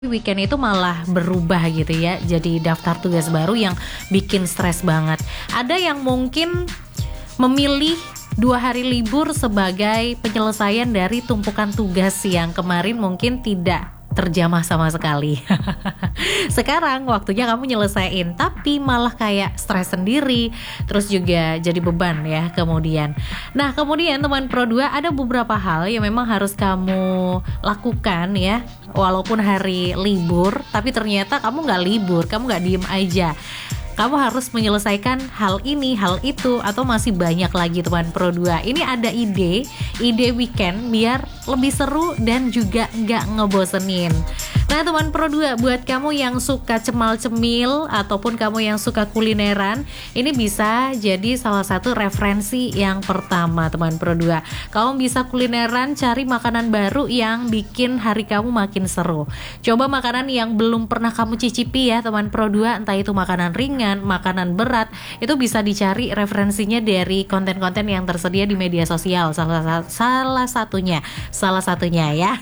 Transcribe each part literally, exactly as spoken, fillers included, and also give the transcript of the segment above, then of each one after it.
Weekend itu malah berubah gitu ya, jadi daftar tugas baru yang bikin stres banget. Ada yang mungkin memilih dua hari libur sebagai penyelesaian dari tumpukan tugas yang kemarin mungkin tidak terjamah sama sekali. Sekarang waktunya kamu nyelesain, tapi malah kayak stres sendiri, terus juga jadi beban ya kemudian. Nah kemudian teman Pro dua, ada beberapa hal yang memang harus kamu lakukan ya, walaupun hari libur, tapi ternyata kamu gak libur, kamu gak diem aja. Kamu harus menyelesaikan hal ini, hal itu, atau masih banyak lagi teman Pro dua. Ini ada ide, ide weekend biar lebih seru dan juga nggak ngebosenin. Nah teman Pro dua, buat kamu yang suka cemal-cemil ataupun kamu yang suka kulineran, ini bisa jadi salah satu referensi yang pertama teman Pro dua. Kamu bisa kulineran, cari makanan baru yang bikin hari kamu makin seru. Coba makanan yang belum pernah kamu cicipi ya teman Pro dua, entah itu makanan ringan, makanan berat, itu bisa dicari referensinya dari konten-konten yang tersedia di media sosial. Salah, salah satunya, salah satunya ya.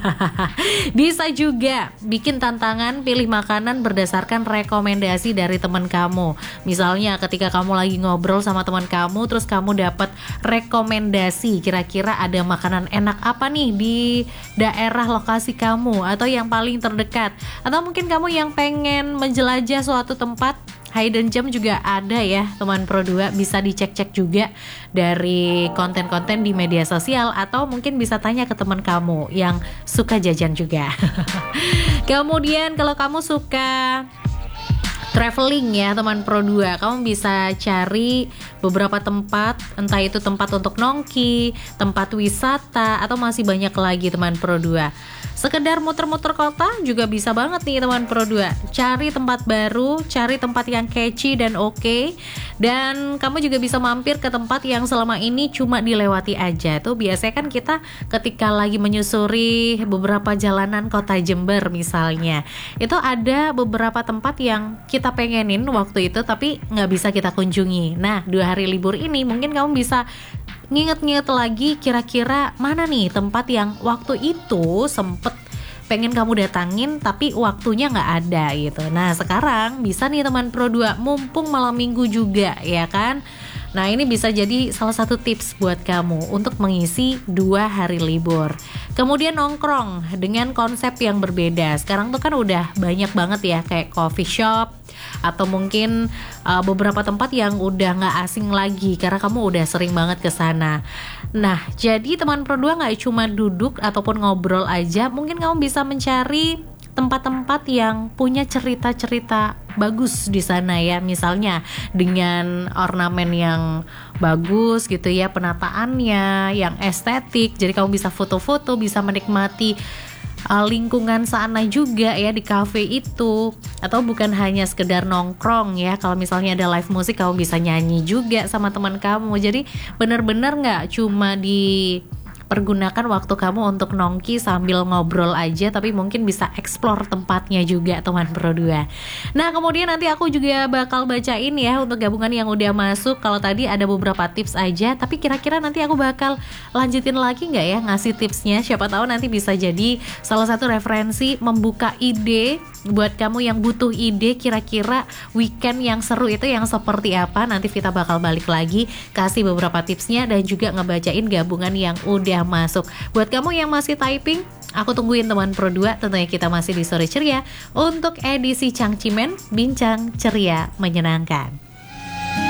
Bisa juga bikin tantangan pilih makanan berdasarkan rekomendasi dari teman kamu. Misalnya ketika kamu lagi ngobrol sama teman kamu, terus kamu dapat rekomendasi, kira-kira ada makanan enak apa nih di daerah lokasi kamu atau yang paling terdekat. Atau mungkin kamu yang pengen menjelajah suatu tempat, hidden gem juga ada ya teman Pro dua, bisa dicek-cek juga dari konten-konten di media sosial, atau mungkin bisa tanya ke teman kamu yang suka jajan juga. Kemudian kalau kamu suka traveling ya teman Pro dua, kamu bisa cari beberapa tempat, entah itu tempat untuk nongki, tempat wisata, atau masih banyak lagi teman Pro dua. Sekedar muter-muter kota juga bisa banget nih teman Pro dua. Cari tempat baru, cari tempat yang catchy dan oke okay. Dan kamu juga bisa mampir ke tempat yang selama ini cuma dilewati aja. Tuh biasanya kan kita ketika lagi menyusuri beberapa jalanan kota Jember misalnya, itu ada beberapa tempat yang kita pengenin waktu itu tapi nggak bisa kita kunjungi. Nah dua hari libur ini mungkin kamu bisa nginget-nginget lagi, kira-kira mana nih tempat yang waktu itu sempet pengen kamu datangin tapi waktunya nggak ada gitu. Nah sekarang bisa nih teman Pro dua, mumpung malam minggu juga ya kan. Nah ini bisa jadi salah satu tips buat kamu untuk mengisi dua hari libur. Kemudian nongkrong dengan konsep yang berbeda. Sekarang tuh kan udah banyak banget ya, kayak coffee shop, atau mungkin uh, beberapa tempat yang udah gak asing lagi karena kamu udah sering banget ke sana. Nah jadi teman Pro dua gak cuma duduk ataupun ngobrol aja, mungkin kamu bisa mencari tempat-tempat yang punya cerita-cerita bagus di sana ya, misalnya dengan ornamen yang bagus gitu ya, penataannya yang estetik, jadi kamu bisa foto-foto, bisa menikmati uh, lingkungan sana juga ya di cafe itu. Atau bukan hanya sekedar nongkrong ya, kalau misalnya ada live musik kamu bisa nyanyi juga sama teman kamu. Jadi bener-bener gak cuma di pergunakan waktu kamu untuk nongki sambil ngobrol aja, tapi mungkin bisa explore tempatnya juga teman Pro dua. Nah kemudian nanti aku juga bakal bacain ya untuk gabungan yang udah masuk. Kalau tadi ada beberapa tips aja, tapi kira-kira nanti aku bakal lanjutin lagi gak ya ngasih tipsnya. Siapa tahu nanti bisa jadi salah satu referensi membuka ide buat kamu yang butuh ide kira-kira weekend yang seru itu yang seperti apa. Nanti Vita bakal balik lagi kasih beberapa tipsnya dan juga ngebacain gabungan yang udah masuk. Buat kamu yang masih typing, aku tungguin teman Pro dua. Tentunya kita masih di Sore Ceria untuk edisi Cangcimen, bincang ceria menyenangkan.